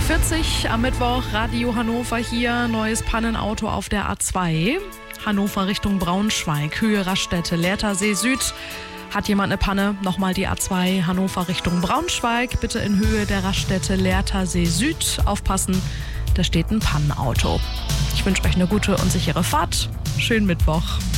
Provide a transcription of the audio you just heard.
7:40 am Mittwoch, Radio Hannover hier, neues Pannenauto auf der A2. Hannover Richtung Braunschweig, Höhe Raststätte, Lehrtersee Süd. Hat jemand eine Panne? Nochmal die A2 Hannover Richtung Braunschweig. Bitte in Höhe der Raststätte Lehrtersee Süd aufpassen, da steht ein Pannenauto. Ich wünsche euch eine gute und sichere Fahrt. Schönen Mittwoch.